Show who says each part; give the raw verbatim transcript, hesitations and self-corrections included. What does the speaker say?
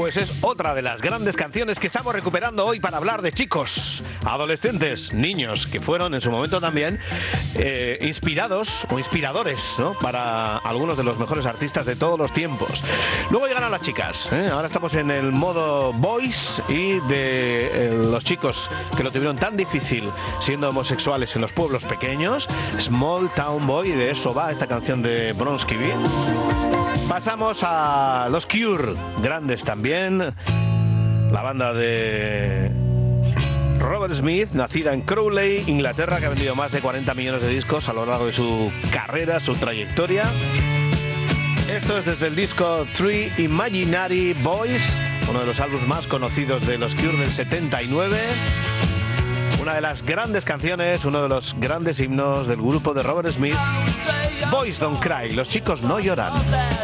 Speaker 1: Pues es otra de las grandes canciones que estamos recuperando hoy para hablar de chicos, adolescentes, niños, que fueron en su momento también eh, inspirados o inspiradores, ¿no?, para algunos de los mejores artistas de todos los tiempos. Luego llegan a las chicas, ¿eh? Ahora estamos en el modo boys y de eh, los chicos que lo tuvieron tan difícil siendo homosexuales en los pueblos pequeños. Small Town Boy, de eso va esta canción de Bronski Beat. Pasamos a los Cure, grandes también, la banda de Robert Smith, nacida en Crowley, Inglaterra, que ha vendido más de cuarenta millones de discos a lo largo de su carrera, su trayectoria. Esto es desde el disco Three Imaginary Boys, uno de los álbumes más conocidos de los Cure del setenta y nueve. Una de las grandes canciones, uno de los grandes himnos del grupo de Robert Smith, Boys Don't Cry, los chicos no lloran.